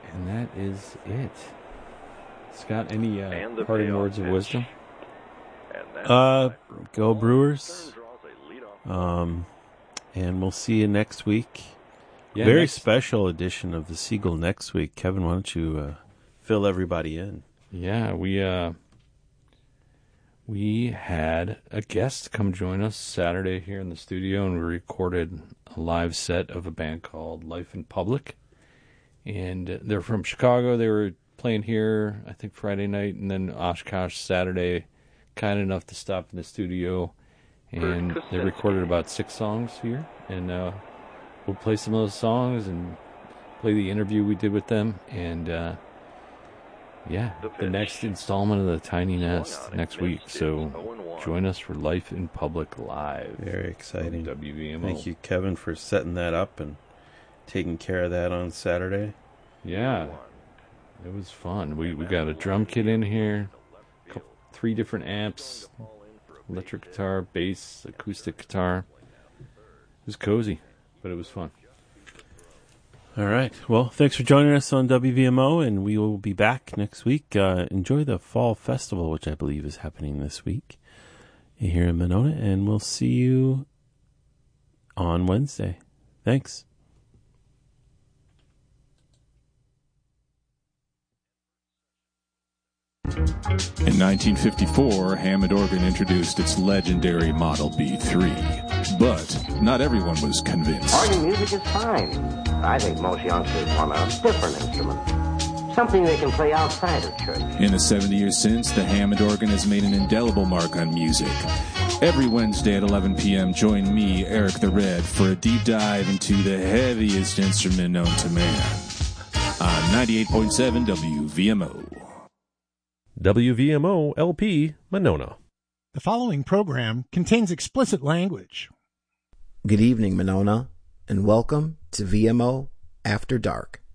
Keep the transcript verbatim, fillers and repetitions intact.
And that is it. Scott, any uh, parting words of wisdom? Uh, go Brewers. Um, and we'll see you next week. Yeah, Very next... special edition of the Seagull next week. Kevin, why don't you uh, fill everybody in? Yeah, we uh, we had a guest come join us Saturday here in the studio, and we recorded a live set of a band called Life in Public. And they're from Chicago. They were playing here, I think, Friday night, and then Oshkosh Saturday. Kind enough to stop in the studio, and they recorded about six songs here. And uh, we'll play some of those songs and play the interview we did with them. And uh, yeah, the next installment of the Tiny Nest next week. So join us for Life in Public Live. Very exciting. W V M O. Thank you, Kevin, for setting that up and taking care of that on Saturday. Yeah, it was fun. We we got a drum kit in here. Three different amps, electric guitar, bass, acoustic guitar. It was cozy, but it was fun. All right. Well, thanks for joining us on W V M O, and we will be back next week. Uh, enjoy the Fall Festival, which I believe is happening this week here in Monona, and we'll see you on Wednesday. Thanks. In nineteen fifty-four, Hammond Organ introduced its legendary Model B three. But not everyone was convinced. Organ music is fine. I think most youngsters want a different instrument. Something they can play outside of church. In the seventy years since, the Hammond Organ has made an indelible mark on music. Every Wednesday at eleven p.m., join me, Eric the Red, for a deep dive into the heaviest instrument known to man. On ninety-eight point seven W V M O. W V M O L P Monona. The following program contains explicit language. Good evening, Monona, and welcome to V M O After Dark.